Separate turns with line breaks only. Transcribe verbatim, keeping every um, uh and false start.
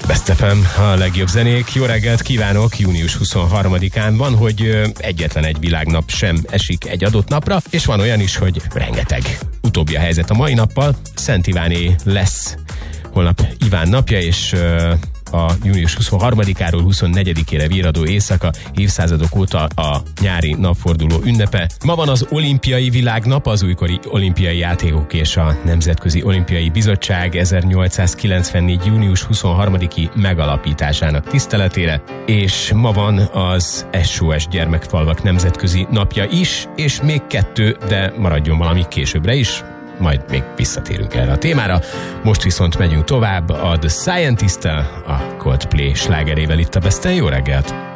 Best ef em, a legjobb zenék. Jó reggelt kívánok! június huszonharmadikán van, hogy egyetlen egy világnap sem esik egy adott napra, és van olyan is, hogy rengeteg. Utóbbi a helyzet a mai nappal. Szent Iváné lesz holnap Iván napja, és a június huszonharmadikáról huszonnegyedikére virradó éjszaka, évszázadok óta a nyári napforduló ünnepe. Ma van az olimpiai világnap, az újkori olimpiai játékok és a Nemzetközi Olimpiai Bizottság ezernyolcszázkilencvennégy. június huszonharmadiki megalapításának tiszteletére, és ma van az es o es gyermekfalvak nemzetközi napja is, és még kettő, de maradjon valami későbbre is. Majd még visszatérünk erre a témára. Most viszont megyünk tovább a The Scientist-tel, a Coldplay slágerével itt a Besten. Jó reggelt!